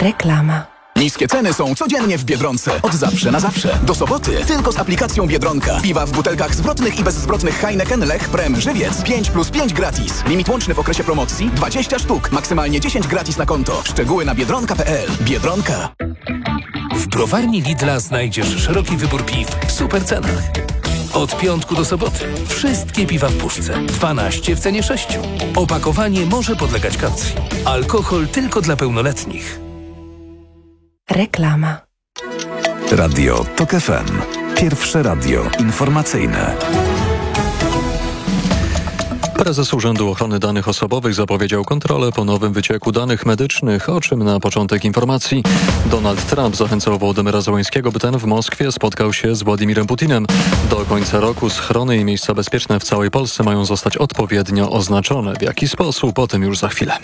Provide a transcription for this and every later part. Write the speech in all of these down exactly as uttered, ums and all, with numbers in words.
Reklama. Niskie ceny są codziennie w Biedronce. Od zawsze na zawsze. Do soboty tylko z aplikacją Biedronka. Piwa w butelkach zwrotnych i bezzwrotnych Heineken, Lech, Prem, Żywiec. pięć plus pięć gratis. Limit łączny w okresie promocji dwadzieścia sztuk. Maksymalnie dziesięć gratis na konto. Szczegóły na biedronka kropka p l. Biedronka. W browarni Lidla znajdziesz szeroki wybór piw w super cenach. Od piątku do soboty wszystkie piwa w puszce. dwanaście w cenie sześciu. Opakowanie może podlegać kaucji. Alkohol tylko dla pełnoletnich. Reklama. Radio Tok F M. Pierwsze radio informacyjne. Prezes Urzędu Ochrony Danych Osobowych zapowiedział kontrolę po nowym wycieku danych medycznych, o czym na początek informacji. Donald Trump zachęcał Wołodymyra Zełańskiego, by ten w Moskwie spotkał się z Władimirem Putinem. Do końca roku schrony i miejsca bezpieczne w całej Polsce mają zostać odpowiednio oznaczone. W jaki sposób? O tym już za chwilę.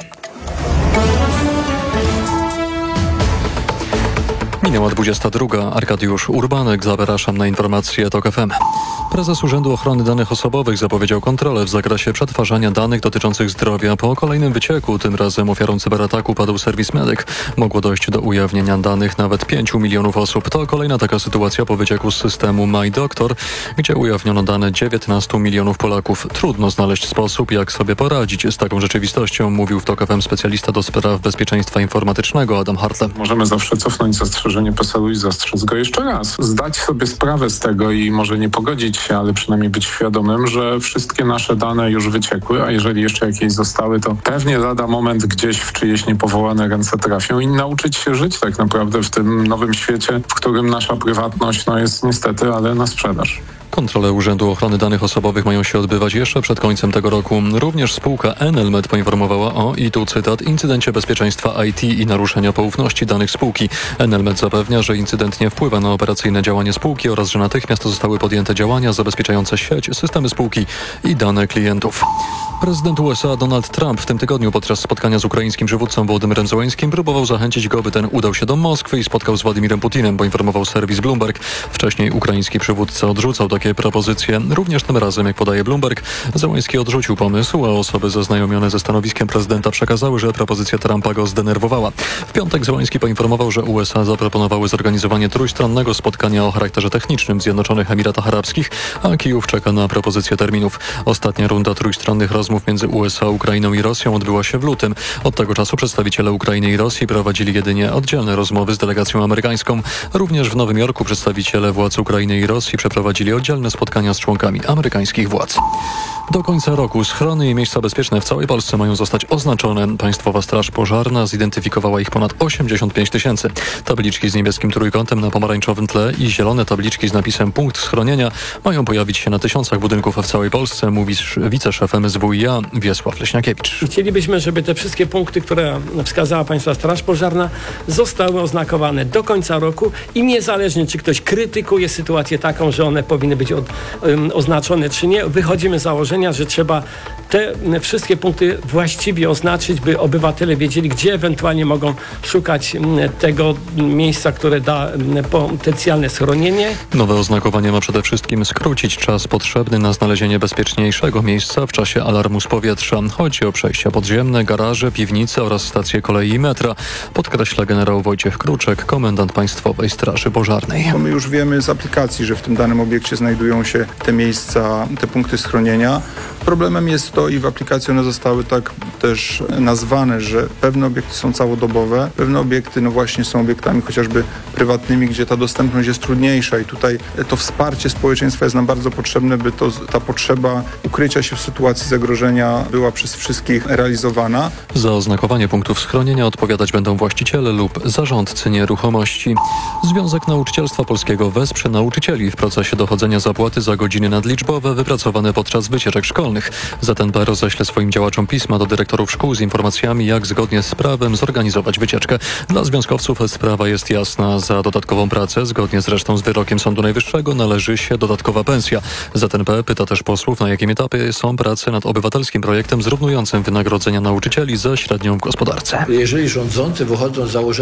Minęła dwudziesta druga. Arkadiusz Urbanek, zapraszam na informacje Tok F M. Prezes Urzędu Ochrony Danych Osobowych zapowiedział kontrolę w zakresie przetwarzania danych dotyczących zdrowia. Po kolejnym wycieku, tym razem ofiarą cyberataku padł serwis Medyk. Mogło dojść do ujawnienia danych nawet pięciu milionów osób. To kolejna taka sytuacja po wycieku z systemu MyDoctor, gdzie ujawniono dane dziewiętnastu milionów Polaków. Trudno znaleźć sposób, jak sobie poradzić z taką rzeczywistością, mówił w Tok F M specjalista do spraw bezpieczeństwa informatycznego Adam Hartle. Możemy zawsze cofnąć zastrzeżenie P E S E L u i zastrzec go jeszcze raz. Zdać sobie sprawę z tego i może nie pogodzić się, ale przynajmniej być świadomym, że wszystkie nasze dane już wyciekły, a jeżeli jeszcze jakieś zostały, to pewnie lada moment gdzieś w czyjeś niepowołane ręce trafią i nauczyć się żyć tak naprawdę w tym nowym świecie, w którym nasza prywatność no, jest niestety, ale na sprzedaż. Kontrole Urzędu Ochrony Danych Osobowych mają się odbywać jeszcze przed końcem tego roku. Również spółka Enelmed poinformowała o, i tu cytat, incydencie bezpieczeństwa I T i naruszenia poufności danych spółki. Enelmed zapewnia, że incydent nie wpływa na operacyjne działanie spółki oraz że natychmiast zostały podjęte działania zabezpieczające sieć, systemy spółki i dane klientów. Prezydent U S A Donald Trump w tym tygodniu podczas spotkania z ukraińskim przywódcą Wołodymyrem Zełańskim próbował zachęcić go, by ten udał się do Moskwy i spotkał z Władimirem Putinem, poinformował serwis Bloomberg. Wcześniej ukraiński przywódca odrzucał takie propozycje. Również tym razem, jak podaje Bloomberg, Zełański odrzucił pomysł, a osoby zaznajomione ze stanowiskiem prezydenta przekazały, że propozycja Trumpa go zdenerwowała. W piątek Zełański poinformował, że U S A zaproponowały zorganizowanie trójstronnego spotkania o charakterze technicznym w Zjednoczonych Emiratach Arabskich, a Kijów czeka na propozycję terminów. Ostatnia runda trójstronnych rozmów między U S A, Ukrainą i Rosją odbyła się w lutym. Od tego czasu przedstawiciele Ukrainy i Rosji prowadzili jedynie oddzielne rozmowy z delegacją amerykańską. Również w Nowym Jorku przedstawiciele władz Ukrainy i Rosji przeprowadzili oddzielne spotkania z członkami amerykańskich władz. Do końca roku schrony i miejsca bezpieczne w całej Polsce mają zostać oznaczone. Państwowa Straż Pożarna zidentyfikowała ich ponad osiemdziesiąt pięć tysięcy. Tabliczki z niebieskim trójkątem na pomarańczowym tle i zielone tabliczki z napisem punkt schronienia mają pojawić się na tysiącach budynków w całej Polsce, mówi wiceszef M S W i A Wiesław Leśniakiewicz. Chcielibyśmy, żeby te wszystkie punkty, które wskazała Państwa Straż Pożarna, zostały oznakowane do końca roku i niezależnie, czy ktoś krytykuje sytuację taką, że one powinny być od, um, oznaczone, czy nie, wychodzimy z założenia, że trzeba te wszystkie punkty właściwie oznaczyć, by obywatele wiedzieli, gdzie ewentualnie mogą szukać tego miejsca, które da potencjalne schronienie. Nowe oznakowanie ma przede wszystkim skrócić czas potrzebny na znalezienie bezpieczniejszego miejsca w czasie alarmu z powietrza. Chodzi o przejścia podziemne, garaże, piwnice oraz stacje kolei i metra, podkreśla generał Wojciech Kruczek, komendant Państwowej Straży Pożarnej. My już wiemy z aplikacji, że w tym danym obiekcie znajdują się te miejsca, te punkty schronienia. Problemem jest to i w aplikacji one zostały tak też nazwane, że pewne obiekty są całodobowe, pewne obiekty no właśnie są obiektami chociażby prywatnymi, gdzie ta dostępność jest trudniejsza i tutaj to wsparcie społeczeństwa jest nam bardzo potrzebne, by to, ta potrzeba ukrycia się w sytuacji zagrożenia była przez wszystkich realizowana. Za oznakowanie punktów schronienia odpowiadać będą właściciele lub zarządcy nieruchomości. Związek Nauczycielstwa Polskiego wesprze nauczycieli w procesie dochodzenia zapłaty za godziny nadliczbowe wypracowane podczas wycieczek szkolnych. Z N P roześle swoim działaczom pisma do dyrektorów szkół z informacjami, jak zgodnie z prawem zorganizować wycieczkę. Dla związkowców sprawa jest jasna. Za dodatkową pracę, zgodnie zresztą z wyrokiem Sądu Najwyższego, należy się dodatkowa pensja. Z N P pyta też posłów, na jakim etapie są prace nad obywatelskim projektem zrównującym wynagrodzenia nauczycieli ze średnią w gospodarce. Jeżeli rządzący wychodzą z założenia,